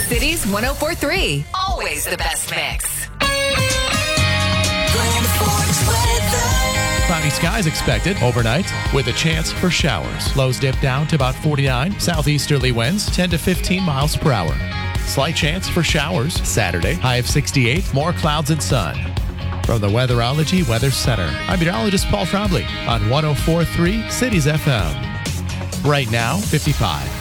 City's 104.3. Always the best mix. Cloudy skies expected overnight with a chance for showers. Lows dip down to about 49. Southeasterly winds 10 to 15 miles per hour. Slight chance for showers Saturday. High of 68. More clouds and sun. From the Weatherology Weather Center, I'm meteorologist Paul Trombley on 104.3 Cities FM. Right now, 55.